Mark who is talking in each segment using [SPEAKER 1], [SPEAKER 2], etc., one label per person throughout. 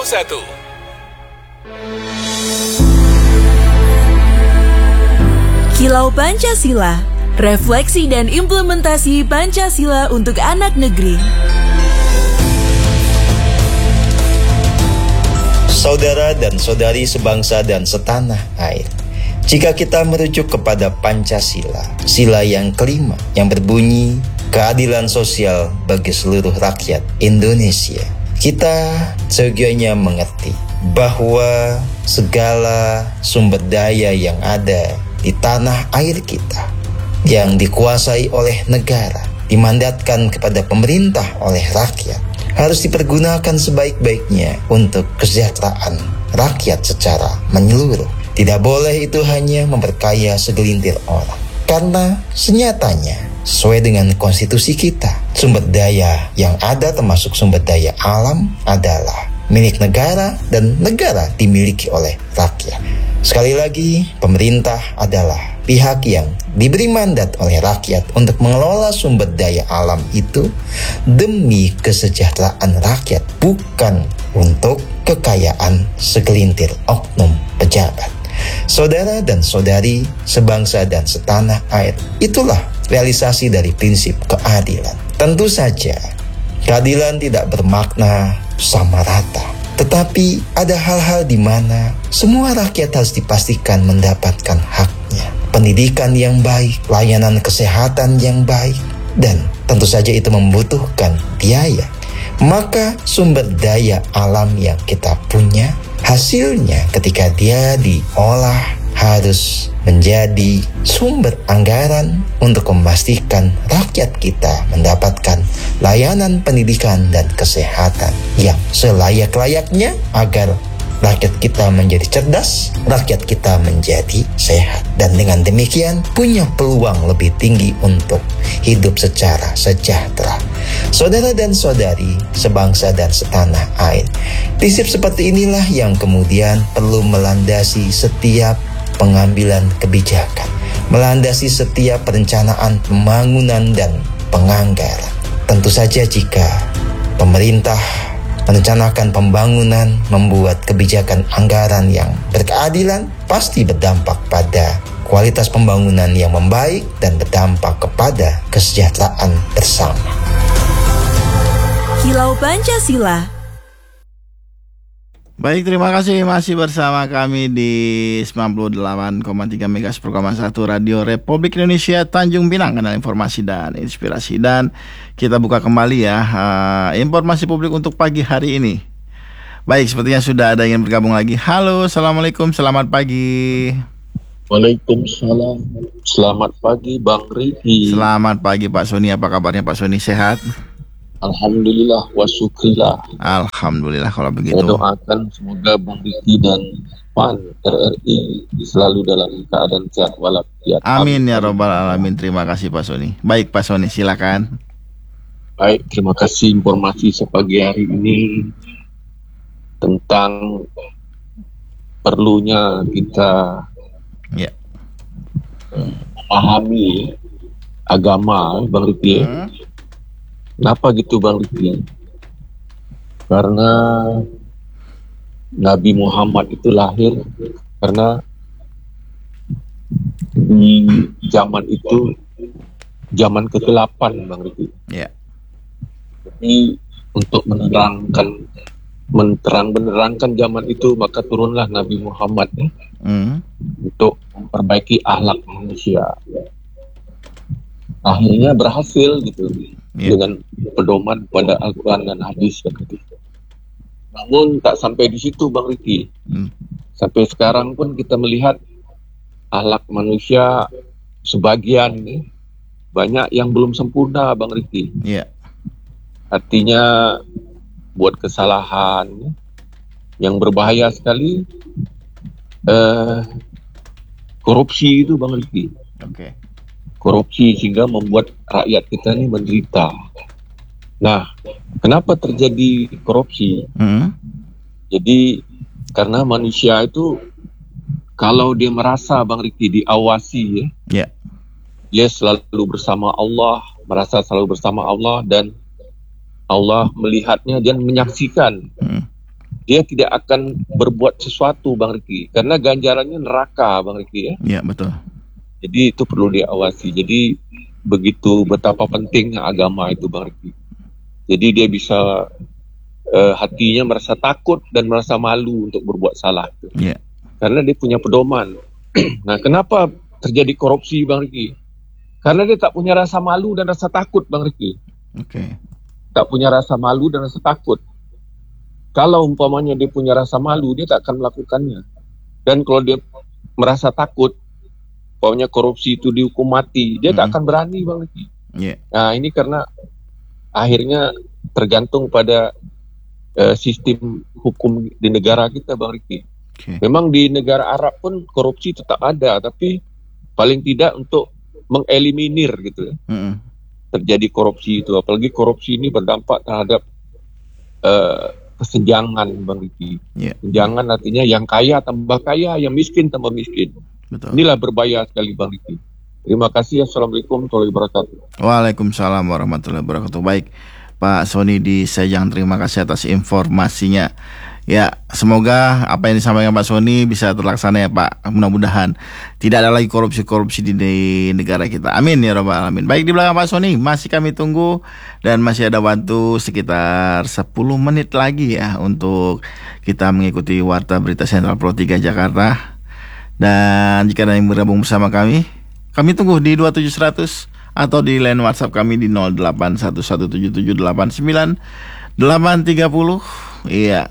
[SPEAKER 1] Kilau Pancasila, refleksi dan implementasi Pancasila untuk anak negeri.
[SPEAKER 2] Saudara dan saudari sebangsa dan setanah air, jika kita merujuk kepada Pancasila, sila yang kelima yang berbunyi keadilan sosial bagi seluruh rakyat Indonesia, kita seyogyanya mengerti bahwa segala sumber daya yang ada di tanah air kita yang dikuasai oleh negara, dimandatkan kepada pemerintah oleh rakyat, harus dipergunakan sebaik-baiknya untuk kesejahteraan rakyat secara menyeluruh. Tidak boleh itu hanya memperkaya segelintir orang. Karena senyatanya, sesuai dengan konstitusi kita, sumber daya yang ada termasuk sumber daya alam adalah milik negara dan negara dimiliki oleh rakyat. Sekali lagi, pemerintah adalah pihak yang diberi mandat oleh rakyat untuk mengelola sumber daya alam itu demi kesejahteraan rakyat, bukan untuk kekayaan segelintir oknum pejabat. Saudara dan saudari sebangsa dan setanah air, itulah realisasi dari prinsip keadilan. Tentu saja, keadilan tidak bermakna sama rata. Tetapi ada hal-hal di mana semua rakyat harus dipastikan mendapatkan haknya. Pendidikan yang baik, layanan kesehatan yang baik, dan tentu saja itu membutuhkan biaya. Maka sumber daya alam yang kita punya, hasilnya ketika dia diolah harus menjadi sumber anggaran untuk memastikan rakyat kita mendapatkan layanan pendidikan dan kesehatan yang selayak-layaknya agar rakyat kita menjadi cerdas, rakyat kita menjadi sehat. Dan dengan demikian punya peluang lebih tinggi untuk hidup secara sejahtera. Saudara dan saudari sebangsa dan setanah air, prinsip seperti inilah yang kemudian perlu melandasi setiap pengambilan kebijakan, melandasi setiap perencanaan pembangunan dan penganggaran. Tentu saja jika pemerintah merencanakan pembangunan, membuat kebijakan anggaran yang berkeadilan, pasti berdampak pada kualitas pembangunan yang membaik dan berdampak kepada kesejahteraan bersama.
[SPEAKER 1] Kilau Pancasila.
[SPEAKER 3] Baik, terima kasih masih bersama kami di 98,3 MHz Program 1 Radio Republik Indonesia Tanjung Pinang, kanal informasi dan inspirasi. Dan kita buka kembali ya informasi publik untuk pagi hari ini. Baik, sepertinya sudah ada yang bergabung lagi. Halo, assalamualaikum, selamat pagi.
[SPEAKER 4] Waalaikumsalam, selamat pagi Bang Riki.
[SPEAKER 3] Selamat pagi Pak Soni, apa kabarnya Pak Soni, sehat?
[SPEAKER 4] Alhamdulillah wa syukrillah.
[SPEAKER 3] Alhamdulillah kalau begitu.
[SPEAKER 4] Saya doakan semoga Bang Riki dan PAN RRI selalu dalam keadaan sehat walafiat.
[SPEAKER 3] Amin ya robbal alamin. Terima kasih Pak Soni. Baik Pak Soni, silakan.
[SPEAKER 4] Baik, terima kasih informasi sepagi hari ini tentang perlunya kita memahami agama, Bang Riki. Kenapa gitu Bang Riki? Karena Nabi Muhammad itu lahir karena di zaman itu zaman ke-8 Bang Riki. Jadi untuk menerang-benerangkan zaman itu, maka turunlah Nabi Muhammad untuk memperbaiki akhlak manusia. Akhirnya berhasil gitu. Dengan pedoman pada Al-Quran dan hadis gitu. Namun tak sampai di situ Bang Riki. Sampai sekarang pun kita melihat akhlak manusia sebagian banyak yang belum sempurna Bang Riki. Artinya buat kesalahan yang berbahaya sekali, korupsi itu Bang Riki. Korupsi sehingga membuat rakyat kita ini menderita. Nah, kenapa terjadi korupsi? Jadi karena manusia itu kalau dia merasa Bang Riki diawasi dia selalu bersama Allah, merasa selalu bersama Allah dan Allah melihatnya dan menyaksikan dia tidak akan berbuat sesuatu, Bang Riki, karena ganjarannya neraka, Bang Riki, ya.
[SPEAKER 3] Iya, betul.
[SPEAKER 4] Jadi itu perlu diawasi. Jadi begitu betapa pentingnya agama itu, Bang Riki. Jadi dia bisa hatinya merasa takut dan merasa malu untuk berbuat salah itu.
[SPEAKER 3] Iya.
[SPEAKER 4] Karena dia punya pedoman. Nah, kenapa terjadi korupsi, Bang Riki? Karena dia tak punya rasa malu dan rasa takut, Bang Riki.
[SPEAKER 3] Oke.
[SPEAKER 4] Tak punya rasa malu dan rasa takut. Kalau umpamanya dia punya rasa malu, dia tak akan melakukannya. Dan kalau dia merasa takut, umpamanya korupsi itu dihukum mati, dia tak akan berani, Bang Riki.
[SPEAKER 3] Yeah.
[SPEAKER 4] Nah, ini karena akhirnya tergantung pada sistem hukum di negara kita, Bang Riki.
[SPEAKER 3] Okay.
[SPEAKER 4] Memang di negara Arab pun korupsi tetap ada, tapi paling tidak untuk mengeliminir gitu ya. Terjadi korupsi itu, apalagi korupsi ini berdampak terhadap kesenjangan, Bang Riki.
[SPEAKER 3] Yeah.
[SPEAKER 4] Kesenjangan artinya yang kaya tambah kaya, yang miskin tambah miskin.
[SPEAKER 3] Betul.
[SPEAKER 4] Inilah berbahaya sekali, Bang Riki. Terima kasih. Assalamualaikum warahmatullahi wabarakatuh.
[SPEAKER 3] Waalaikumsalam warahmatullahi wabarakatuh. Baik, Pak Sony di Sejang, terima kasih atas informasinya. Ya, semoga apa yang disampaikan Pak Sony bisa terlaksana ya Pak. Mudah-mudahan tidak ada lagi korupsi-korupsi di negara kita. Amin ya rabbal alamin. Baik, di belakang Pak Sony masih kami tunggu dan masih ada waktu sekitar 10 menit lagi ya untuk kita mengikuti Warta Berita Sentral Pro 3 Jakarta. Dan jika ada yang bergabung bersama kami tunggu di 27100 atau di line WhatsApp kami di 08117789 Iya.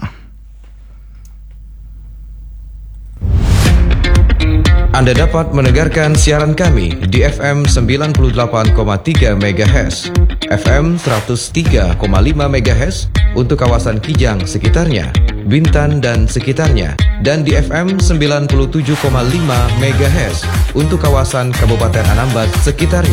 [SPEAKER 5] Anda dapat mendengarkan siaran kami di FM 98,3 MHz, FM 103,5 MHz untuk kawasan Kijang sekitarnya, Bintan dan sekitarnya, dan di FM 97,5 MHz untuk kawasan Kabupaten Anambas sekitarnya.